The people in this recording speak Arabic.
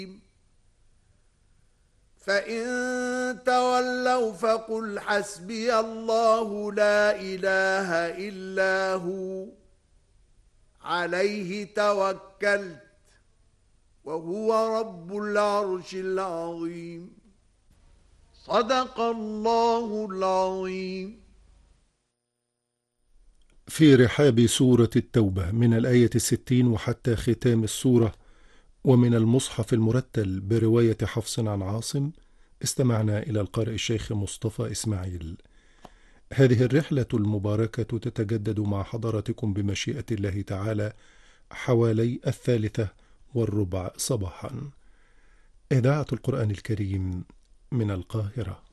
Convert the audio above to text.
فإن تولوا فقل حسبي الله لا إله إلا هو عليه توكلت وهو رب العرش العظيم. صدق الله العظيم. في رحاب سورة التوبة من الآية 60 وحتى ختام السورة، ومن المصحف المرتل برواية حفص عن عاصم، استمعنا إلى القارئ الشيخ مصطفى إسماعيل. هذه الرحلة المباركة تتجدد مع حضراتكم بمشيئة الله تعالى حوالي 3:15 صباحا. إذاعة القرآن الكريم من القاهرة.